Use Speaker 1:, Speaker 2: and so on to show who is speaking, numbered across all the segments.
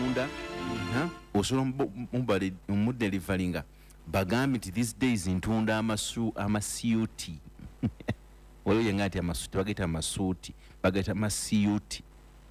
Speaker 1: mutunda osobola omudelivalinga bagambe nti these days ntunda amasuuti waliwo yenga ati amasuuti bagayita amasuuti bagayita amasiyuti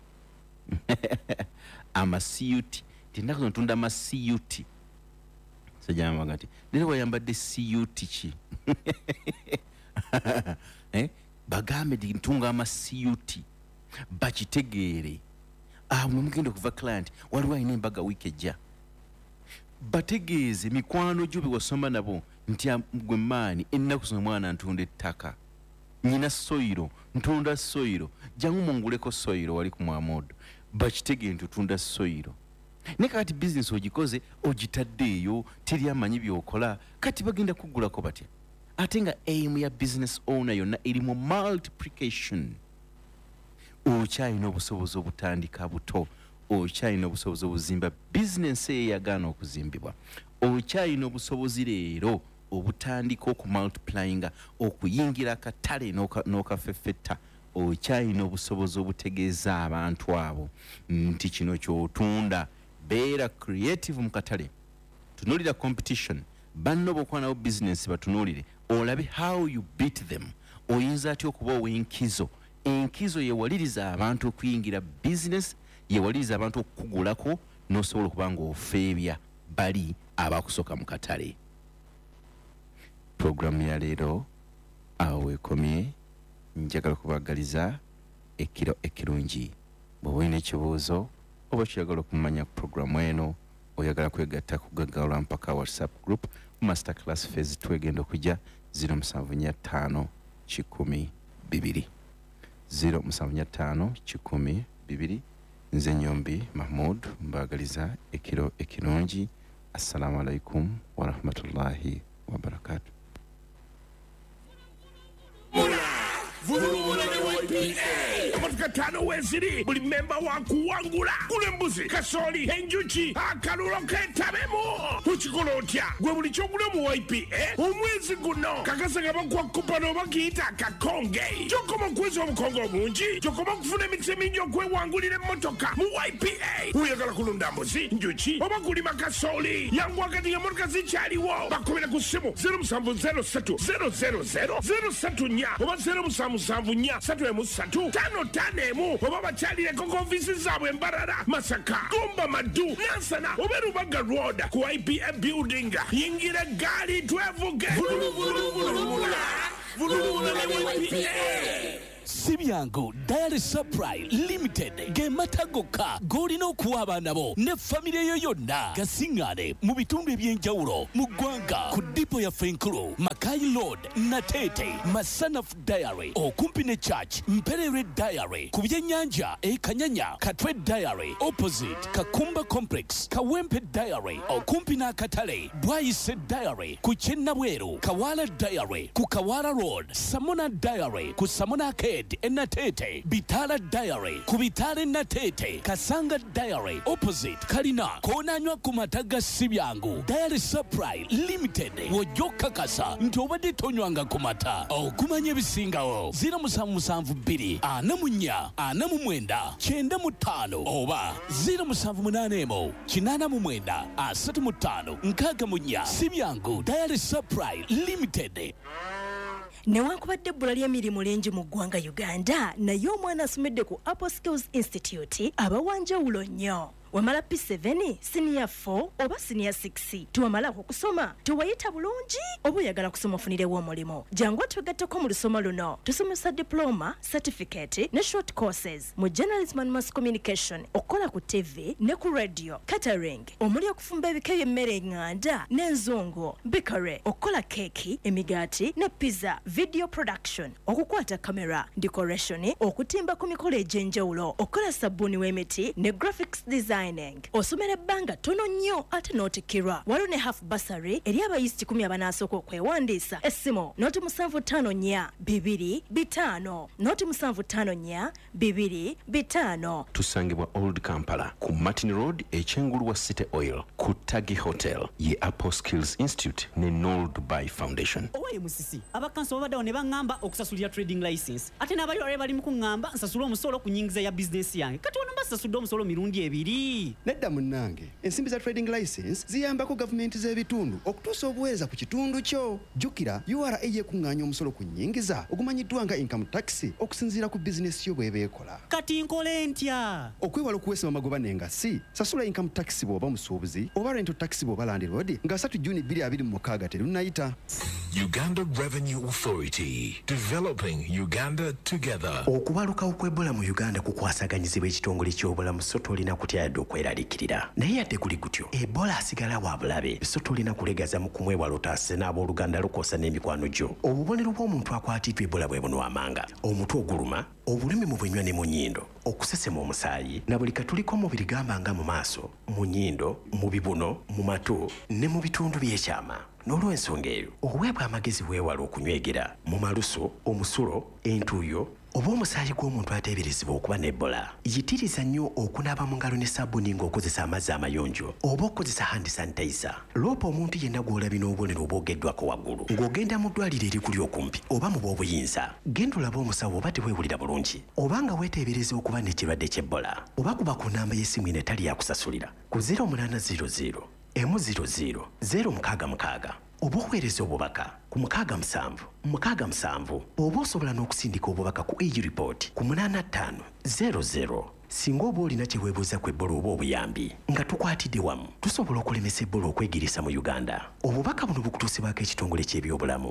Speaker 1: amasiyuti tinako ntunda amasiyuti sajama ngati nene wayambadde siyuti ki bagambe ntunga amasiyuti bakitegeere mugenda okuva client waliwo alina embaga wiiki ejja bategeeze mikwano gyo be wasoma nabo nti gwe maani ennaku zino mwana ntunda ettaka nyina soyiro ntunda soyiro jangu munguleko soyiro wali ku Mwamodo bakitegeere nti otunda soyiro ne kati business ogikoze ogitaddeeyo teri amanyi byokola kati bagenda kugulako batya ate nga aim ya business owner yonna eri mu multiplication okyalina obusobozi obutandika buto okyalina obusobozi obuzimba business eyagaana okuzimbibwa okyalina obusobozi leero obutandika okumultiplyinga okuyingira akatale n'okafeffetta okyalina obusobozi obutegeeza abantu abo nti kino kyotunda beera creative mu katale tunuulira competition banno bokwana business batunuulire olabe how you beat them oyinza atya okuba enkizo yewaliriza abantu okuyingira business yewaliriza abantu okugulako n'osobola okuba nga ofeebya bali abakusoka mu katale programu ya leero awo ekomye njagala kubagaliza ekiro ekirungi bw'oba olina ekibuuzo oba kiyagala okumanya ku programu eno oyagala kwegatta ku Gaggawala mpaka WhatsApp group masterclass phase twegenda okujja 0751012 0751012 nze Nyombi Mahmoud mbagaliza ekiro ekirungi. Assalamu alaikum wa rahmatullahi wa barakatuh.
Speaker 2: Amatukatano weziri buli memba wakuwangula kulembuzi kasoli enjuki akalulo ketabemu tukikola otya gwe buli kyogula mu YPA omwezi guno kakasanga bakwa kupano bakiyita kakonge kyokoma kwezi obukongo obungi kyokoma kufuna emikisa emingi okwewangulira emmotoka mu YPA oyagala kulunda mbuzi njuki oba kulima kasoli yangu wakati nga motoka zikyaliwo bakobera ku ssimu 0703000034 oba 0774 oba bakyalireko konfisi zaabwe Mbarara Masaka Gomba Madu Nansana oba Rubaga Road ku IPA building yingira gaali twevuge
Speaker 3: Sibyango Diary Supply Limited gematagoka golina okuwa abaana bo ne family yo yonna gasingane mu bitundu ebyenjawulo mu ggwanga ku dipo ya Fenkulu Makai Road Natete Masanaf Diary okumpi ne Church Mperere Diary ku byennyanja Kanyanya Katwe Diary opposite Kakumba Complex Kawempe Diary okumpi n'akatale Bwayise Diary ku Kyennabweru Kawala Diary ku Kawala Road Samona Diary ku Samona Natete Bitala Diary ku Bitale Natete Kasanga Diary opposite Kalina konanywa ku mataga Sibyangu Diary Supply Limited wojoka kasa nti obadde tonywanga ku mata okumanya ebisingawo 0772 44 49 95 oba 0781 89 35 64 Sibyangu Diary Supply Limited.
Speaker 4: Newankubadde ebbula ly'emirimu lingi mu ggwanga Uganda naye omwana asomedde ku Apple Skills Institute abawanjawulo nnyo. Wamala P7, senior 4 oba senior 6 tuwamalako kusoma tuwayita bulungi oba oyagala kusoma ofunirewo omulimo jangu tugatteko mu lusoma luno tusomesa diploma certificate ne short courses mu journalism and mass communication okola ku TV ne ku radio catering omuli okufumba ebika by'emmere enganda n'enzungu bikare okola keki emigaati ne pizza video production okukwata camera decoration okutimba ku mikolo egy'enjawulo okola sabbuuni w'emiti ne graphics design osomera ebbanga tono nnyo ate n'otikirwa waliwo ne half bursary eri abayizi 10 abanasooka okwewandiisa essimu noti 754 noti 754
Speaker 1: tusangibwa Old Kampala ku Martin Road ekyengulu wa City Oil ku Tagi Hotel ye Apple Skills Institute ne Noel Dubai Foundation.
Speaker 5: Owaye musisi abakanso babaddawo ne baŋŋamba okusasulira trading license ate n'abali bali mu kuŋŋamba nsasula omusolo ku nnyingiza ya business yange kati ono sasudde omusolo mirundi ebiri.
Speaker 6: Nedda munnange, ensimbi za trading license ziyambako gavumenti z'ebitundu okutuusa obuweereza ku kitundu kyo. Jjukira URA yekuŋŋaanya omusolo ku nnyingiza ogumanyiddwa nga income tax okusinziira ku bizinesi yo bw'eba ekola.
Speaker 5: Kati nkole ntya?
Speaker 6: Okwewala okuweesa amagoba n'engassi, sasula income tax bw'oba musuubuzi oba rental tax bw'oba landlord nga 3 Juni 2026 terunnayita.
Speaker 7: Uganda Revenue Authority, developing Uganda together.
Speaker 8: Okubalukawo kw'Ebola mu Uganda kukwasaganyizibwa ekitongole ky'obulamu so tolina kutya yadde okweraliikirira. Naye yadde kuli kutyo, Ebola asigala wa bulabe so tolina kulegaza mu kumwewala otaase n'abooluganda lukoosa n'emikwano gyo. Obubonero bw'omuntu akwatiddwa Ebola bwe buno amanga: omutwe oguluma, obulumi mu bunywa ne mu nnyindo, okusesema omusaayi, na buli katuliko omubiri gamba nga mu maaso, mu nnyindo, mu bibuno, mu matu ne mu bitundu by'ekyama. N'olw'ensonga eyo, oweebwa amagezi weewala okunywegera mu malusu, omusulo, entuuyo oba omusaayi gw'omuntu ateeberezebwa okuba n'Ebola. Yitiriza nnyo okunaaba mu ngalo ne sabbuuni ng'okozesa amazzi amayonjo oba okozesa hand sanitizer. Loopa omuntu yenna gw'olabye n'obubonero obwogeddwako waggulu ng'ogenda mu ddwaliro erikuli okumpi oba mu bw'obuyinza. Genda olabe omusawo oba teweewulira bulungi, oba nga weeteebereza okuba n'ekirwadde ky'Ebola. Oba kuba ku nnamba y'essimu eno etali yakusasulira ku 0800 100 066 oba oweereza obubaka ku 67 67 oba osobola n'okusindika obubaka ku e-report ku 8500. Singa oba olina kye weebuuza ku Ebola oba obuyambi nga tukwatidde wamu, tusobola okulemesa Ebola okwegirisa mu Uganda. Obubaka buno bukutuusibwako ekitongole ky'ebyobulamu.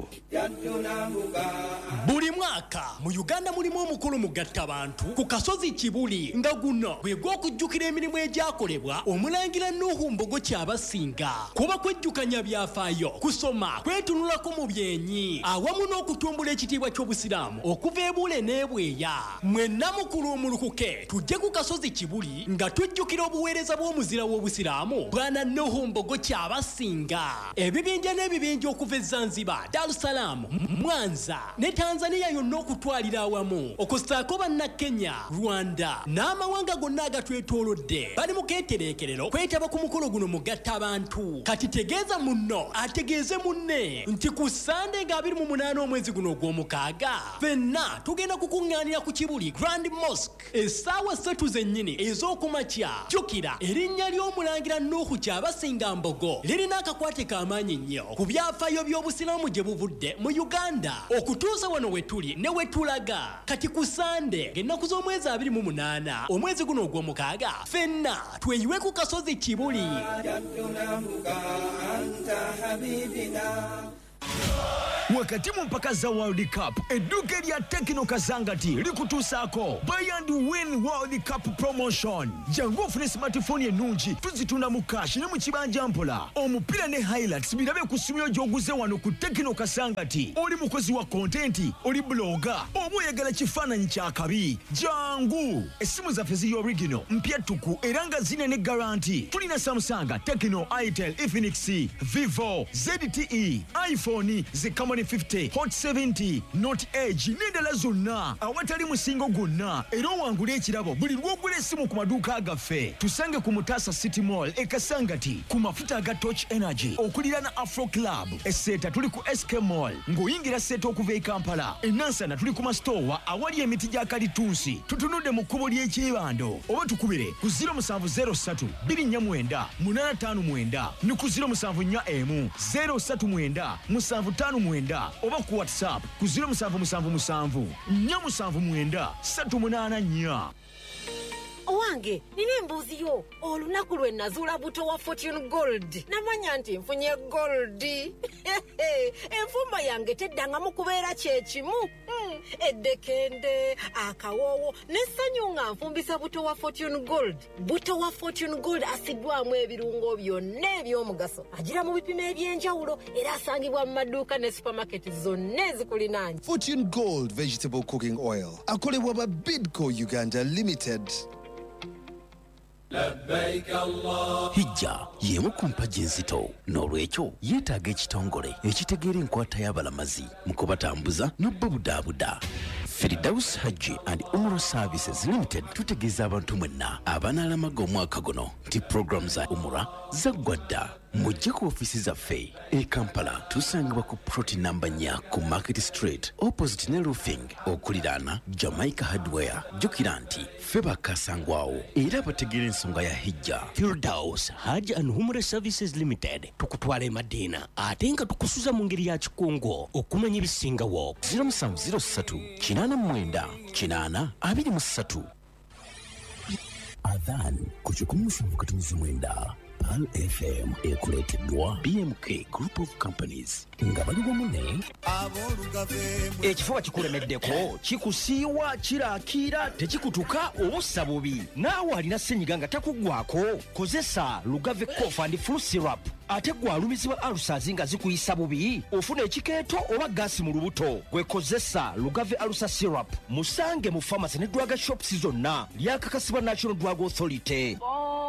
Speaker 3: Buli mwaka mu Uganda mulimu omukolo mugattabantu ku kasozi Kibuli nga guno gwe gw'okujjukira emirimu egyakolebwa Omulangira Nuhu Mbogo Kyabasinga. Kuba kwejjukanya byafaayo, kusoma, kwetunulako mu byenyi awamu n'okutumbula ekitiibwa ky'obusiraamu okuva Ebule n'Ebweya. Mwenna mukulu omulukuke tujje ku kasozi Kibuli nga tujjukira obuweereza bw'omuzira w'obusiraamu Bwana Nuhu Mbogo Kyabasinga. Ebibinja n'ebibinja okuva e Zanzibar, Dar es Salaam, Mwanza ne Tanzania yonna okutwalira awamu okusaako banna Kenya, Rwanda n'amawanga gonna agatwetoolodde bali mu keetereekerero kwetaba ku mukolo guno mugatta abantu. Kati tegeeza munno ategeeze munne nti ku Sande nga 28 omwezi guno ogw'omukaaga ffenna tugenda kukuŋŋaanira ku Kibuli Grand Mosque essaawa 3 zennyini ez'okumakya. Jjukira erinnya ly'Omulangira Nuhu Kyabasinga Mbogo lirina akakwate k'amaanyi nnyo ku byafaayo by'obusiraamu gye buvudde mu Uganda okutuusa wano we tuli ne we tulaga. Kati ku Sande ng'ennaku z'omwezi 28 omwezi guno ogw'omukaaga ffenna tweyiwe ku kasozi Kibuli.
Speaker 9: Wakati mu mpaka za World Cup, edduuka erya Tekno Kasangati likutuusaako Buy and Win World Cup Promotion. Jangu ofune smartphone ennungi tuzitunda mu cash ne mu kibanja mpola. Omupiira ne highlights birabe ku ssimu yo gy'oguze wano ku Tekno Kasangati. Oli mukozi wa content, oli blogger, oba oyagala kifaananyi kya kabi. Jangu! Essimu zaffe ziri original, mpya ttuku era nga zine ne guarantee. Tulina Samsung, Tekno, Itel, Infinix, Vivo, ZTE, iPhone, Kamani 50, Hot 70, Note Edge, n'endala zonna awatali musingo gwonna. Era owangula ekirabo buli lw'ogula essimu ku maduuka gaffe. Tusange ku Mutasa City Mall e Kasangati ku mafuta aga Torch Energy okulira na Afro Club. Esseeta tuli ku SK Mall ng'oyingira Seeta okuva e Kampala. E Nansana tuli ku Mastowa awali emiti gya Kalitunsi. Tutunudde mu kkubo ly'Ekibando oba tukubire ku 0703 249 859 ne ku 0741 039 759 oba ku WhatsApp ku 0777 479 384.
Speaker 10: Owange, nina embuuzi yo. Olunaku lwe nazuula buto wa Fortune Gold. Namanya nti nfunye gold. Enfumba yange teddangamu kubeera kyekimu. Eddekende, akawoowo, n'essanyu nga nfumbisa buto wa Fortune Gold. Buto wa Fortune Gold asiddwamu ebirungo byonna eby'omugaso. Agira mu bipimo eby'enjawulo era asangibwa mu maduuka ne supermarket zonna ezikulinaanye.
Speaker 11: Fortune Gold Vegetable Cooking Oil. Akolebwa ba Bidco Uganda Limited.
Speaker 3: Hijja y'emu ku mpagi enzito, n'olwekyo yeetaaga ekitongole ekitegeera enkwata y'abalamazi mu kubatambuza n'obbabudaabuda. Firdaus Hajji and Umrah Services Limited tutegeeza abantu mwenna abanaalamaga omwaka guno nti program za Umrah zaggwa dda mujje ku ofiisi zaffe e Kampala tusangibwa ku ploti namba 4 ku Market Street opposite ne roofing okuliraana Jamaica Hardware. Jjukira nti ffe bakasangwawo era bategeera ensonga ya hijja. Firdaus Hajj and Umrah Services Limited tukutwala e Madina ate nga tukusuza mu ngeri ya kikungo okumanya ebisingawo. 0703 89 823 Adhan ku 17 Pal FM ekuleeteddwa BMK Group of Companies nga bali wamu ne
Speaker 9: ekifuba kikulemeddeko kikusiiwa kiraakira tekikutuka obussa bubi naawe alina ssenyiga nga takugwako kozesa Lugave Cough and Flu Syrup ate gwe alumizibwa alusazi nga zikuyisa bubi ofuna ekikeeto oba gaasi mu lubuto gwekozesa Lugave Alusa Syrup musange mu pharmacy ne drug shops zonna lyakakasibwa National Drug Authority.